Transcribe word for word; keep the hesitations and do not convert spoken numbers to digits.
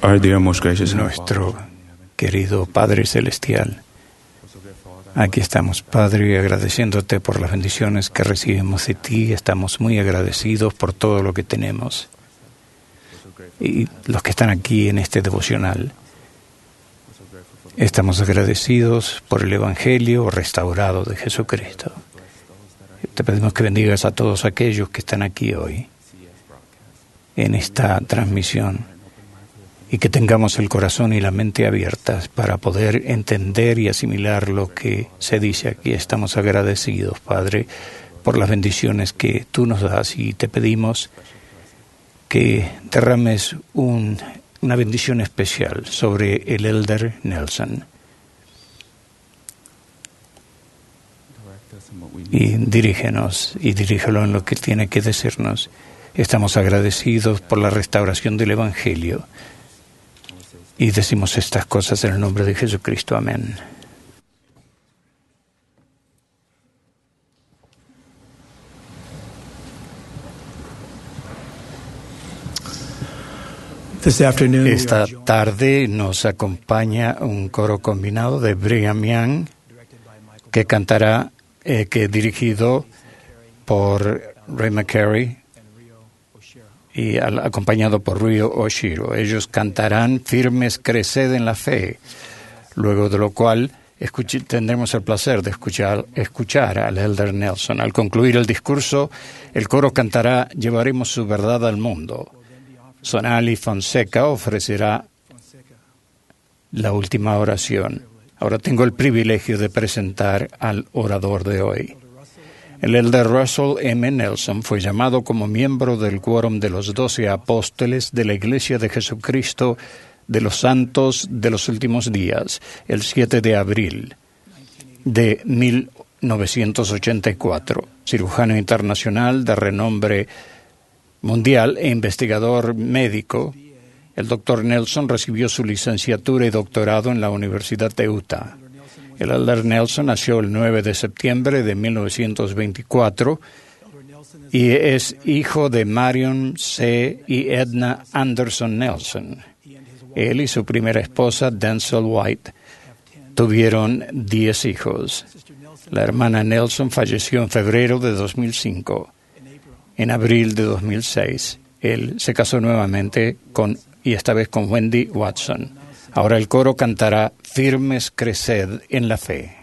Our dear, most gracious and Nuestro querido Padre Celestial, aquí estamos, Padre, agradeciéndote por las bendiciones que recibimos de ti. Estamos muy agradecidos por todo lo que tenemos. Y los que están aquí en este devocional, estamos agradecidos por el Evangelio restaurado de Jesucristo. Te pedimos que bendigas a todos aquellos que están aquí hoy en esta transmisión y que tengamos el corazón y la mente abiertas para poder entender y asimilar lo que se dice aquí. Estamos agradecidos, Padre, por las bendiciones que tú nos das y te pedimos que derrames un, una bendición especial sobre el Elder Nelson. Y dirígenos y dirígelo en lo que tiene que decirnos. Estamos agradecidos por la restauración del Evangelio y decimos estas cosas en el nombre de Jesucristo. Amén. Esta tarde nos acompaña un coro combinado de Brigham Young que cantará, eh, que dirigido por Ray McCary y al, acompañado por Ryo Oshiro. Ellos cantarán Firmes Creced en la Fe, luego de lo cual escuch- tendremos el placer de escuchar, escuchar al Elder Nelson. Al concluir el discurso, el coro cantará Llevaremos su verdad al mundo. Sonali Fonseca ofrecerá la última oración. Ahora tengo el privilegio de presentar al orador de hoy. El Elder Russell M. Nelson fue llamado como miembro del quórum de los doce apóstoles de la Iglesia de Jesucristo de los Santos de los Últimos Días, el siete de abril de mil novecientos ochenta y cuatro. Cirujano internacional de renombre mundial e investigador médico, el doctor Nelson recibió su licenciatura y doctorado en la Universidad de Utah. El Elder Nelson nació el nueve de septiembre de mil novecientos veinticuatro y es hijo de Marion C. y Edna Anderson Nelson. Él y su primera esposa, Denzel White, tuvieron diez hijos. La hermana Nelson falleció en febrero de dos mil cinco. En abril de dos mil seis, él se casó nuevamente con, y esta vez con Wendy Watson. Ahora el coro cantará Firmes Creced en la Fe.